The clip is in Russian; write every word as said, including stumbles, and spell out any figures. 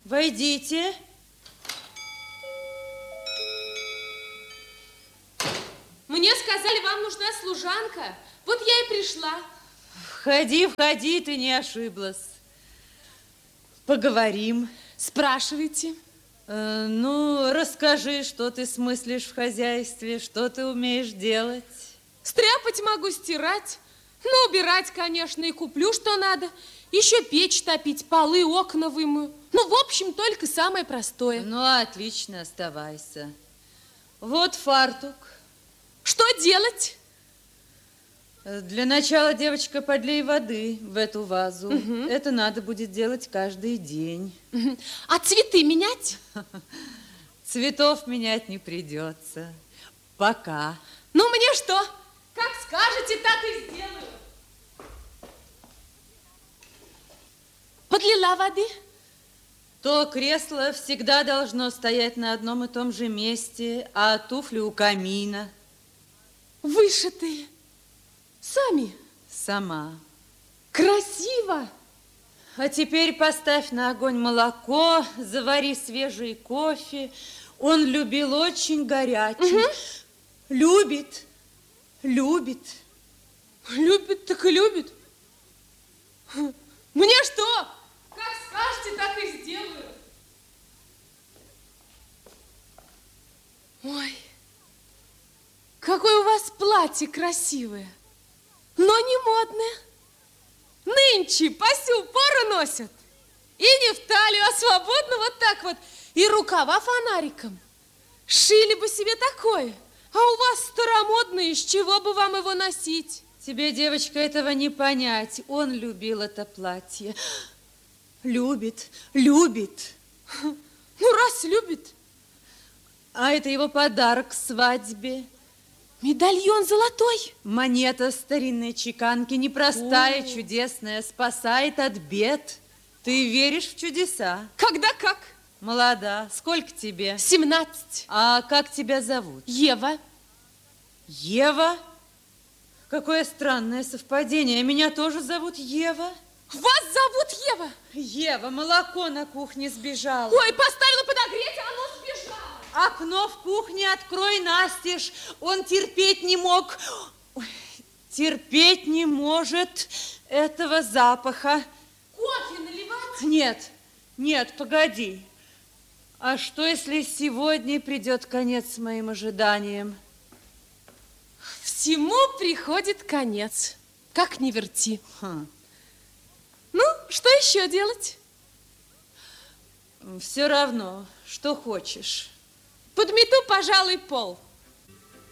Войдите. Мне сказали, вам нужна служанка. Вот я и пришла. Входи, входи, ты не ошиблась. Поговорим. Спрашивайте. Э, ну, расскажи, что ты смыслишь в хозяйстве, что ты умеешь делать. Стряпать могу, стирать. Ну, убирать, конечно, и куплю, что надо. Еще печь топить, полы, окна вымою. Ну, в общем, только самое простое. Ну, отлично, оставайся. Вот фартук. Что делать? Для начала, девочка, подлей воды в эту вазу. Угу. Это надо будет делать каждый день. Угу. А цветы менять? Цветов менять не придется. Пока. Ну, мне что? Как скажете, так и сделаю. Подлила воды? То кресло всегда должно стоять на одном и том же месте, а туфли у камина. Вышитые. Сами? Сама. Красиво. А теперь поставь на огонь молоко, завари свежий кофе. Он любил очень горячий. Угу. Любит, любит. Любит, так и любит. Мне что? Как скажете, так и сделаю. Ой, какое у вас платье красивое, но не модное. Нынче по сю пору носят. И не в талию, а свободно вот так вот. И рукава фонариком. Шили бы себе такое. А у вас старомодное, из чего бы вам его носить? Тебе, девочка, этого не понять. Он любил это платье. Любит, любит. Ну, раз любит. А это его подарок к свадьбе. Медальон золотой. Монета старинной чеканки, непростая, О. чудесная, спасает от бед. Ты веришь в чудеса? Когда как? Молода. Сколько тебе? Семнадцать. А как тебя зовут? Ева. Ева? Какое странное совпадение. Меня тоже зовут Ева. Вас зовут Ева? Ева, молоко на кухне сбежало. Ой, поставила подогреть, а оно сбежало. Окно в кухне открой настежь. Он терпеть не мог. Ой, терпеть не может этого запаха. Кофе наливать? Нет, нет, погоди. А что, если сегодня придет конец моим ожиданиям? Всему приходит конец, как ни верти. Хм. Ну, что еще делать? Все равно, что хочешь. Подмету, пожалуй, пол.